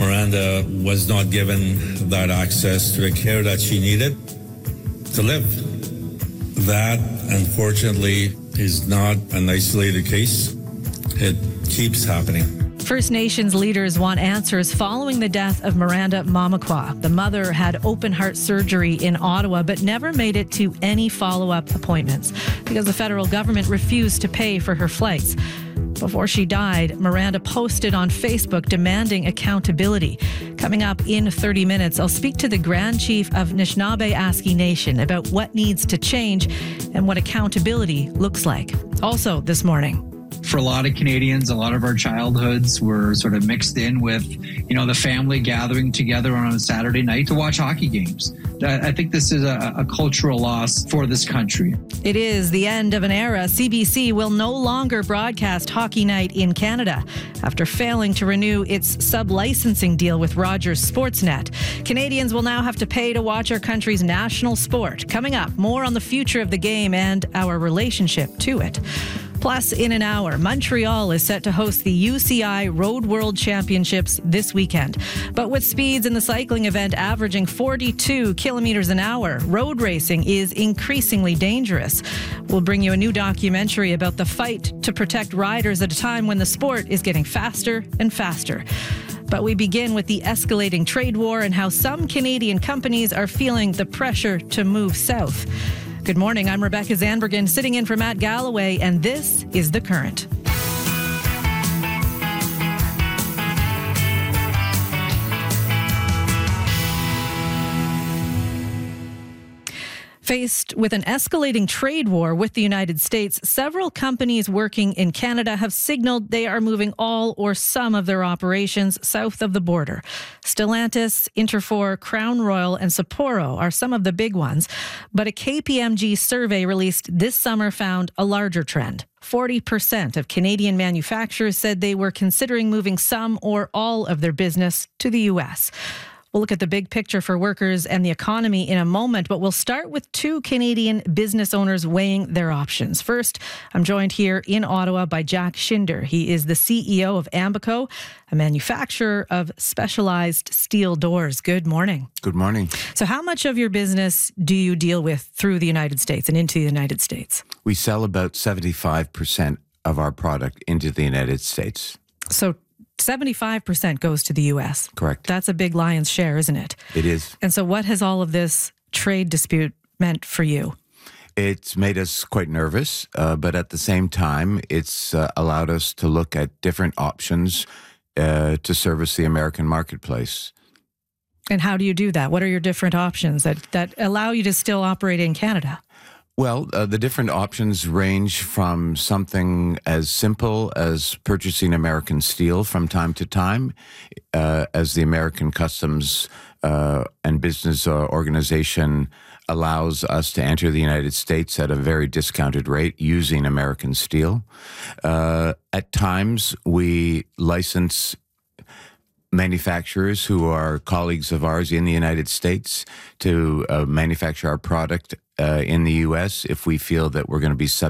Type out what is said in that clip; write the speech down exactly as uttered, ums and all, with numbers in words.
Miranda was not given that access to the care that she needed to live. That, unfortunately, is not an isolated case. It keeps happening. First Nations leaders want answers following the death of Miranda Mamakwa. The mother had open heart surgery in Ottawa, but never made it to any follow-up appointments because the federal government refused to pay for her flights. Before she died, Miranda posted on Facebook demanding accountability. Coming up in thirty minutes, I'll speak to the Grand Chief of Anishinaabe Aski Nation about what needs to change and what accountability looks like. Also this morning, for a lot of Canadians, a lot of our childhoods were sort of mixed in with, you know, the family gathering together on a Saturday night to watch hockey games. I think this is a, a cultural loss for this country. It is the end of an era. C B C will no longer broadcast Hockey Night in Canada after failing to renew its sub-licensing deal with Rogers Sportsnet. Canadians will now have to pay to watch our country's national sport. Coming up, more on the future of the game and our relationship to it. Plus, in an hour, Montreal is set to host the U C I Road World Championships this weekend. But with speeds in the cycling event averaging forty-two kilometers an hour, road racing is increasingly dangerous. We'll bring you a new documentary about the fight to protect riders at a time when the sport is getting faster and faster. But we begin with the escalating trade war and how some Canadian companies are feeling the pressure to move south. Good morning, I'm Rebecca Zandbergen, sitting in for Matt Galloway, and this is The Current. Faced with an escalating trade war with the United States, several companies working in Canada have signaled they are moving all or some of their operations south of the border. Stellantis, Interfor, Crown Royal, and Sapporo are some of the big ones. But a K P M G survey released this summer found a larger trend. forty percent of Canadian manufacturers said they were considering moving some or all of their business to the U S. We'll look at the big picture for workers and the economy in a moment, but we'll start with two Canadian business owners weighing their options. First, I'm joined here in Ottawa by Jack Shinder. He is the C E O of Ambico, a manufacturer of specialized steel doors. Good morning. Good morning. So how much of your business do you deal with through the United States and into the United States? We sell about seventy-five percent of our product into the United States. So seventy-five percent goes to the U S. Correct. That's a big lion's share, isn't it? It is. And so what has all of this trade dispute meant for you? It's made us quite nervous, uh, but at the same time, it's uh, allowed us to look at different options uh, to service the American marketplace. And how do you do that? What are your different options that, that allow you to still operate in Canada? Well, uh, the different options range from something as simple as purchasing American steel from time to time, uh, as the American Customs uh, and Business uh, Organization allows us to enter the United States at a very discounted rate using American steel. Uh, at times, we license manufacturers who are colleagues of ours in the United States to uh, manufacture our product uh, in the U S if we feel that we're going to be subject